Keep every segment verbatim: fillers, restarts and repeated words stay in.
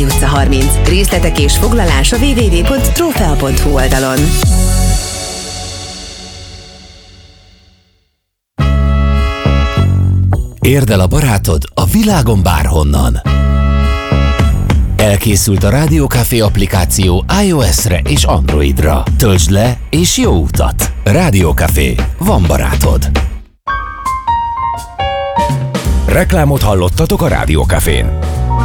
Király utca harminc. Részletek és foglalás a double-u double-u double-u pont trófea pont hu oldalon. Érd el a barátod a világon bárhonnan. Elkészült a Rádió Café applikáció iOS-re és Androidra. Töltsd le és jó utat! Rádió Café. Van barátod. Reklámot hallottatok a Rádió Cafén.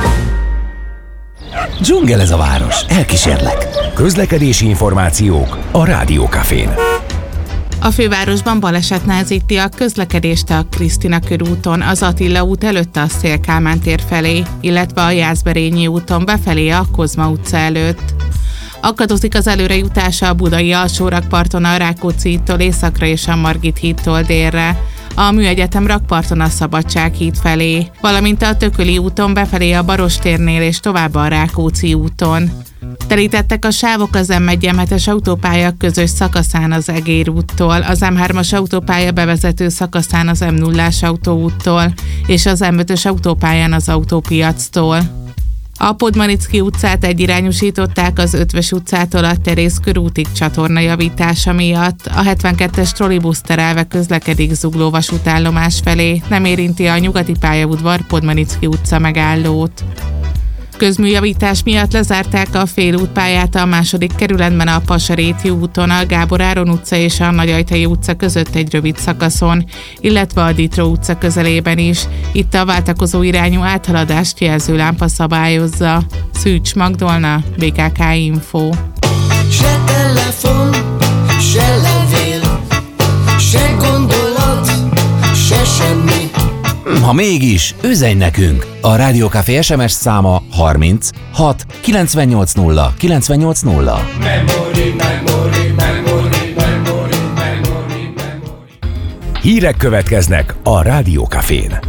Dzsungel ez a város. Elkísérlek. Közlekedési információk a Rádió Cafén. A fővárosban baleset nehezíti a közlekedést a Krisztina körúton, az Attila út előtt a Széll Kálmán tér felé, illetve a Jászberényi úton befelé a Kozma utca előtt. Akadozik az előrejutása a budai alsórakparton a Rákóczi hídtól északra és a Margit hídtól délre, a Műegyetem rakparton a Szabadság híd felé, valamint a Tököli úton befelé a Barostérnél és tovább a Rákóczi úton. Telítettek a sávok az M egy M hetes autópálya közös szakaszán az Egér úttól, az M hármas autópálya bevezető szakaszán az M nullás autóúttól és az M ötös autópályán az autópiactól. A Podmanicki utcát egyirányosították az Ötvös utcától a Terész körútig csatorna javítása miatt. A hetvenkettes trollibusz terelve közlekedik Zugló vasútállomás felé, nem érinti a nyugati pályaudvar Podmanicki utca megállót. Közműjavítás miatt lezárták a félútpályát a második kerületben a Pasaréti úton, a Gábor Áron utca és a Nagyajtai utca között egy rövid szakaszon, illetve a Ditró utca közelében is. Itt a váltakozó irányú áthaladást jelző lámpa szabályozza. Szűcs Magdolna, bé ká ká Info. Se telefon, se levél, se gondolat, se semmi. Ha mégis, üzenj nekünk! A Rádió Café es em es száma harminc hat kilencvennyolc nulla kilencvennyolc nulla. Memory, memory, memory, memory, memory, memory. Hírek következnek a Rádió Cafén.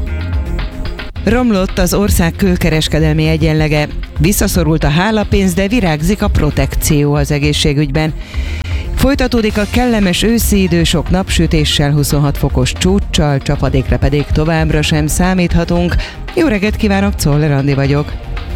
Romlott az ország külkereskedelmi egyenlege, visszaszorult a hálapénz, de virágzik a protekció az egészségügyben. Folytatódik a kellemes őszi idő sok napsütéssel, huszonhat fokos csúccsal, csapadékra pedig továbbra sem számíthatunk. Jó reggelt kívánok, Czoller Andi vagyok.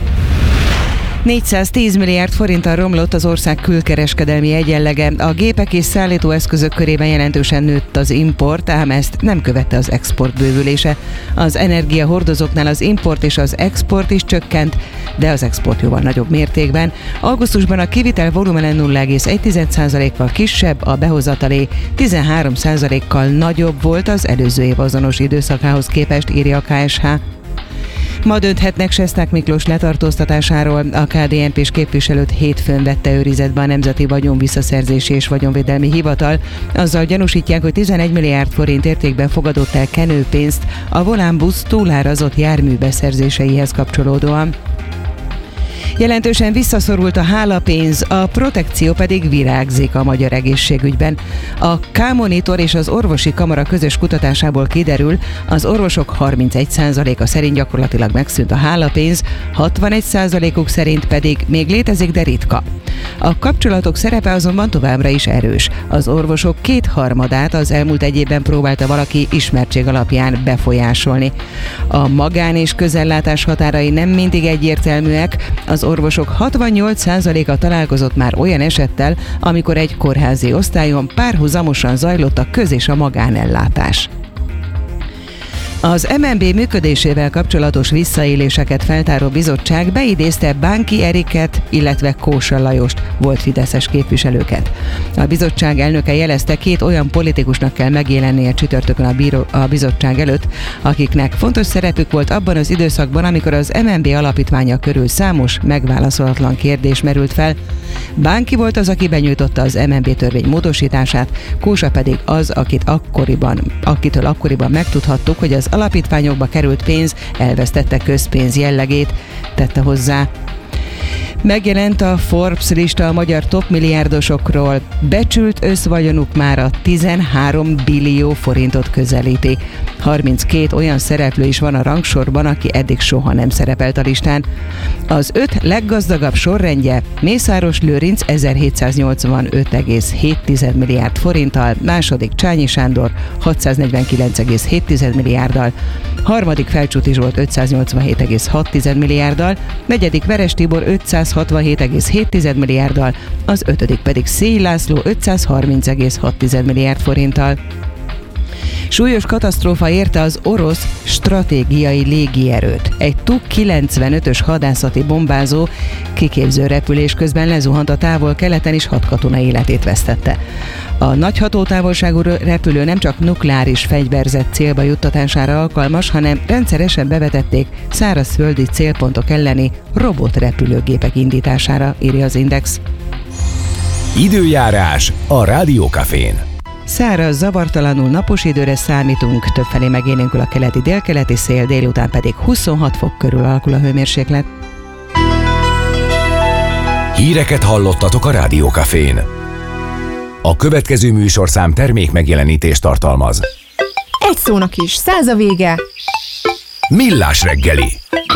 négyszáztíz milliárd forinttal romlott az ország külkereskedelmi egyenlege. A gépek és szállítóeszközök körében jelentősen nőtt az import, ám ezt nem követte az export bővülése. Az energiahordozóknál az import és az export is csökkent, de az export jóval nagyobb mértékben. Augusztusban a kivitel volumene nulla egész egy százalékkal kisebb, a behozatalé tizenhárom százalékkal nagyobb volt az előző év azonos időszakához képest, írja a ká es há. Ma dönthetnek Sesták Miklós letartóztatásáról. A ká dé en pés képviselőt hétfőn vette őrizetbe a Nemzeti Vagyonvisszaszerzési és Vagyonvédelmi Hivatal. Azzal gyanúsítják, hogy tizenegy milliárd forint értékben fogadott el kenőpénzt a Volán busz túlárazott jármű beszerzéseihez kapcsolódóan. Jelentősen visszaszorult a hálapénz, a protekció pedig virágzik a magyar egészségügyben. A K-Monitor és az Orvosi Kamara közös kutatásából kiderül, az orvosok harmincegy százaléka szerint gyakorlatilag megszűnt a hálapénz, hatvanegy százalékuk szerint pedig még létezik, de ritka. A kapcsolatok szerepe azonban továbbra is erős. Az orvosok kétharmadát az elmúlt egy évben próbálta valaki ismertség alapján befolyásolni. A magán és közellátás határai nem mindig egyértelműek, az orvosok hatvannyolc százaléka találkozott már olyan esettel, amikor egy kórházi osztályon párhuzamosan zajlott a köz- és a magánellátás. Az em en bé működésével kapcsolatos visszaéléseket feltáró bizottság beidézte Bánki Eriket, illetve Kósa Lajost, volt fideszes képviselőket. A bizottság elnöke jelezte, két olyan politikusnak kell megjelennie csütörtökön a, bíró, a bizottság előtt, akiknek fontos szerepük volt abban az időszakban, amikor az em en bé alapítványa körül számos megválaszolatlan kérdés merült fel. Bánki volt az, aki benyújtotta az em en bé törvény módosítását, Kósa pedig az, akit akkoriban, akitől akkoriban megtudhattuk, hogy az alapítványokba került pénz elvesztette közpénz jellegét, tette hozzá. Megjelent a Forbes lista a magyar topmilliárdosokról. Becsült összvagyanuk már a tizenhárom billió forintot közelíti. harminckét olyan szereplő is van a rangsorban, aki eddig soha nem szerepelt a listán. Az öt leggazdagabb sorrendje: Mészáros Lőrinc ezerhétszáznyolcvanöt egész hét milliárd forinttal, második Csányi Sándor hatszáznegyvenkilenc egész hét milliárddal, harmadik Felcsúti Zsolt ötszáznyolcvanhét egész hat milliárddal, negyedik Veres Tibor ötszázhatvanhét egész hét milliárddal, az ötödik pedig Szély László ötszázharminc egész hat milliárd forinttal. Súlyos katasztrófa érte az orosz stratégiai légierőt. Egy Tu kilencvenötös hadászati bombázó kiképző repülés közben lezuhant a távol-keleten, és hat katona életét vesztette. A nagy hatótávolságú repülő nem csak nukleáris fegyverzet célba juttatására alkalmas, hanem rendszeresen bevetették szárazföldi célpontok elleni robotrepülőgépek indítására, írja az Index. Időjárás a Rádió Cafén. Száraz, zavartalanul napos időre számítunk, többfelé megélénkül a keleti-délkeleti szél, délután pedig huszonhat fok körül alakul a hőmérséklet. Híreket hallottatok a Rádió Cafén. A következő műsorszám termék megjelenítést tartalmaz. Egy szónak is, száz a vége. Millás reggeli.